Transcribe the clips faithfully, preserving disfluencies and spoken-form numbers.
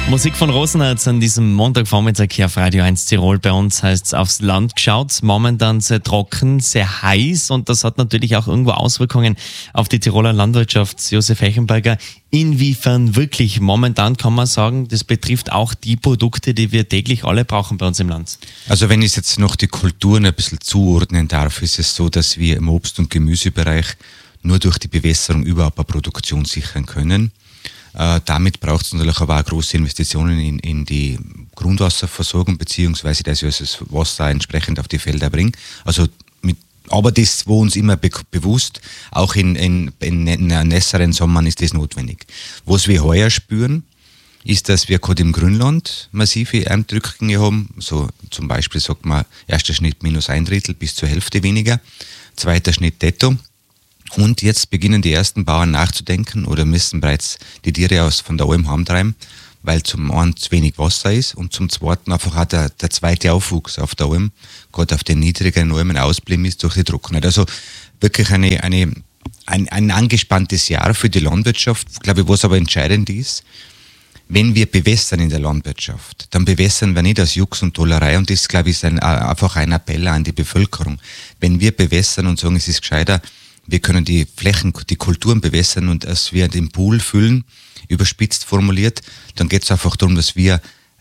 Musik von Rosenherz an diesem Montagvormittag hier auf Radio eins Tirol. Bei uns heißt es aufs Land geschaut. Momentan sehr trocken, sehr heiß und das hat natürlich auch irgendwo Auswirkungen auf die Tiroler Landwirtschaft. Josef Echenberger, inwiefern wirklich momentan kann man sagen, das betrifft auch die Produkte, die wir täglich alle brauchen bei uns im Land? Also wenn ich jetzt noch die Kulturen ein bisschen zuordnen darf, ist es so, dass wir im Obst- und Gemüsebereich nur durch die Bewässerung überhaupt eine Produktion sichern können. Äh, damit braucht es natürlich aber auch große Investitionen in, in die Grundwasserversorgung, beziehungsweise dass ich das Wasser entsprechend auf die Felder bringe. Also mit, aber das war uns immer be- bewusst, auch in, in, in, in nässeren Sommern ist das notwendig. Was wir heuer spüren, ist, dass wir gerade im Grünland massive Erntrückgänge haben. So zum Beispiel sagt man, erster Schnitt minus ein Drittel bis zur Hälfte weniger, zweiter Schnitt netto. Und jetzt beginnen die ersten Bauern nachzudenken oder müssen bereits die Tiere aus von der Alm heimtreiben, weil zum einen zu wenig Wasser ist und zum zweiten einfach auch der, der zweite Aufwuchs auf der Alm, gerade auf den niedrigeren Almen ausblieben ist durch die Trockenheit. Also wirklich eine, eine, ein, ein angespanntes Jahr für die Landwirtschaft. Ich glaube, was aber entscheidend ist, wenn wir bewässern in der Landwirtschaft, dann bewässern wir nicht aus Jux und Tollerei und das, glaube ich, ist ein, einfach ein Appell an die Bevölkerung. Wenn wir bewässern und sagen, es ist gescheiter, wir können die Flächen, die Kulturen bewässern und als wir den Pool füllen, überspitzt formuliert, dann geht es einfach darum, dass wir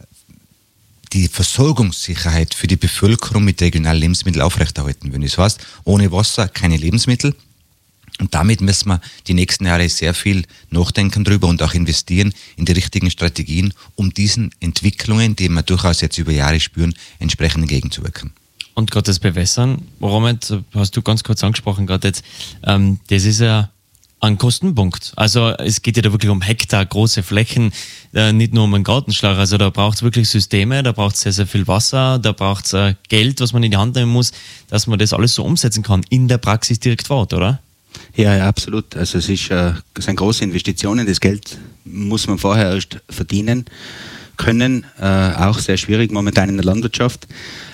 die Versorgungssicherheit für die Bevölkerung mit regionalen Lebensmitteln aufrechterhalten wollen. Das heißt, ohne Wasser keine Lebensmittel. Und damit müssen wir die nächsten Jahre sehr viel nachdenken drüber und auch investieren in die richtigen Strategien, um diesen Entwicklungen, die wir durchaus jetzt über Jahre spüren, entsprechend entgegenzuwirken. Und gerade das Bewässern, Robert, hast du ganz kurz angesprochen gerade jetzt, ähm, das ist ja ein Kostenpunkt. Also es geht ja da wirklich um Hektar, große Flächen, äh, nicht nur um einen Gartenschlauch. Also da braucht es wirklich Systeme, da braucht es sehr, sehr viel Wasser, da braucht es äh, Geld, was man in die Hand nehmen muss, dass man das alles so umsetzen kann, in der Praxis direkt vor Ort, oder? Ja, ja, absolut. Also es ist, äh, es sind große Investitionen, das Geld muss man vorher erst verdienen können, äh, auch sehr schwierig momentan in der Landwirtschaft.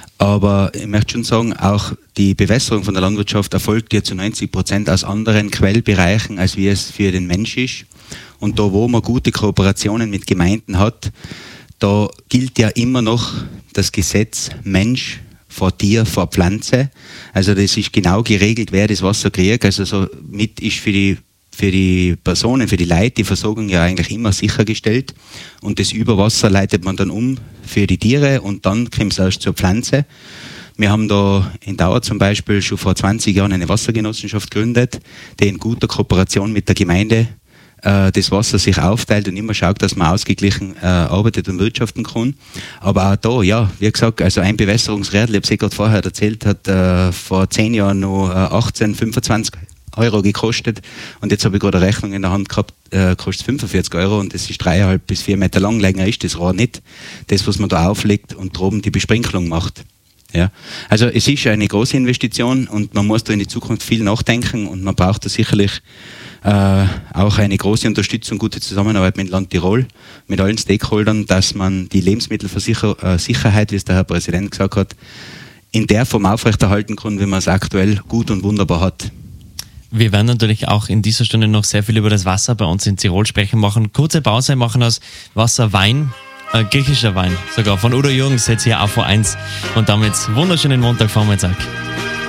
Aber ich möchte schon sagen, auch die Bewässerung von der Landwirtschaft erfolgt ja zu neunzig Prozent aus anderen Quellbereichen, als wie es für den Mensch ist. Und da, wo man gute Kooperationen mit Gemeinden hat, da gilt ja immer noch das Gesetz Mensch vor Tier, vor Pflanze. Also das ist genau geregelt, wer das Wasser kriegt. Also somit ist für die für die Personen, für die Leute die Versorgung ja eigentlich immer sichergestellt und das Überwasser leitet man dann um für die Tiere und dann kommt es erst zur Pflanze. Wir haben da in Dauer zum Beispiel schon vor zwanzig Jahren eine Wassergenossenschaft gegründet, die in guter Kooperation mit der Gemeinde äh, das Wasser sich aufteilt und immer schaut, dass man ausgeglichen äh, arbeitet und wirtschaften kann. Aber auch da, ja, wie gesagt, also ein Bewässerungsrädel, ich habe es eh gerade vorher erzählt, hat äh, vor zehn Jahren noch äh, achtzehn, fünfundzwanzig Euro gekostet und jetzt habe ich gerade eine Rechnung in der Hand gehabt, äh, kostet fünfundvierzig Euro und das ist dreieinhalb bis vier Meter lang, länger ist das Rohr nicht. Das, was man da auflegt und droben die Besprinklung macht. Ja. Also es ist eine große Investition und man muss da in die Zukunft viel nachdenken und man braucht da sicherlich äh, auch eine große Unterstützung, gute Zusammenarbeit mit Land Tirol, mit allen Stakeholdern, dass man die Lebensmittelsicherheit, wie es der Herr Präsident gesagt hat, in der Form aufrechterhalten kann, wie man es aktuell gut und wunderbar hat. Wir werden natürlich auch in dieser Stunde noch sehr viel über das Wasser bei uns in Tirol sprechen, machen kurze Pause, machen aus Wasser Wein, äh, griechischer Wein sogar, von Udo Jürgens jetzt hier A V eins und damit wunderschönen Montagvormittag.